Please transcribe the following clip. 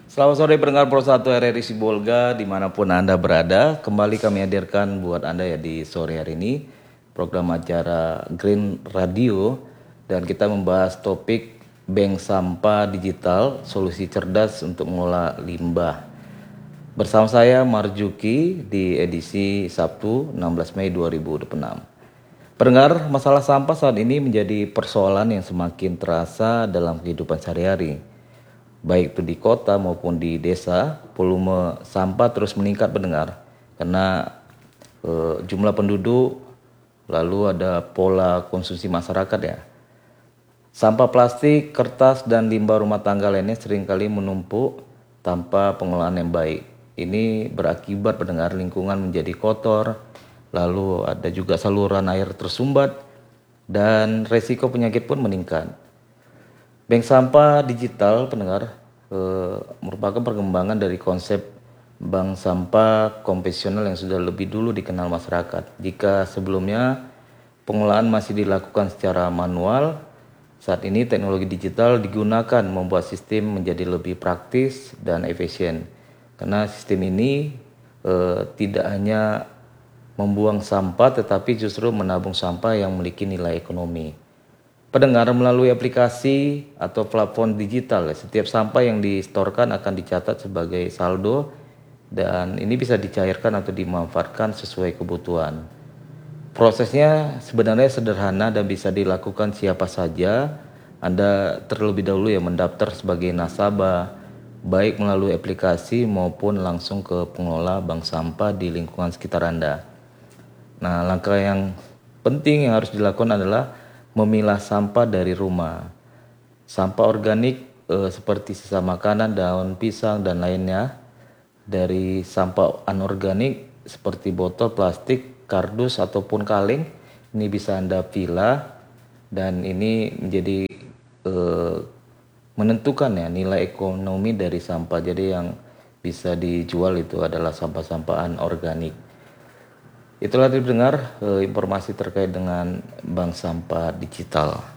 Selamat sore pendengar Pro 1 RRI Sibolga dimanapun Anda berada. Kembali kami hadirkan buat Anda ya di sore hari ini program acara Green Radio, dan kita membahas topik bank sampah digital, solusi cerdas untuk mengelola limbah. Bersama saya Marjuki di edisi Sabtu 16 Mei 2026. Pendengar, masalah sampah saat ini menjadi persoalan yang semakin terasa dalam kehidupan sehari-hari. Baik itu di kota maupun di desa, volume sampah terus meningkat pendengar. Karena jumlah penduduk, lalu ada pola konsumsi masyarakat ya. Sampah plastik, kertas, dan limbah rumah tangga lainnya seringkali menumpuk tanpa pengelolaan yang baik. Ini berakibat pendengar lingkungan menjadi kotor, lalu ada juga saluran air tersumbat, dan resiko penyakit pun meningkat. Bank sampah digital pendengar merupakan perkembangan dari konsep bank sampah konvensional yang sudah lebih dulu dikenal masyarakat. Jika sebelumnya pengelolaan masih dilakukan secara manual, saat ini teknologi digital digunakan membuat sistem menjadi lebih praktis dan efisien. Karena sistem ini tidak hanya membuang sampah tetapi justru menabung sampah yang memiliki nilai ekonomi. Pendengar, melalui aplikasi atau platform digital, setiap sampah yang distorkan akan dicatat sebagai saldo dan ini bisa dicairkan atau dimanfaatkan sesuai kebutuhan. Prosesnya sebenarnya sederhana dan bisa dilakukan siapa saja. Anda terlebih dahulu ya mendaftar sebagai nasabah, baik melalui aplikasi maupun langsung ke pengelola bank sampah di lingkungan sekitar Anda. Nah, langkah yang penting yang harus dilakukan adalah memilah sampah dari rumah. Sampah organik seperti sisa makanan, daun pisang, dan lainnya. Dari sampah anorganik seperti botol plastik, kardus, ataupun kaleng, ini bisa Anda pilah dan ini menjadi menentukan ya nilai ekonomi dari sampah. Jadi yang bisa dijual itu adalah sampah-sampah anorganik. Itulah didengar informasi terkait dengan bank sampah digital.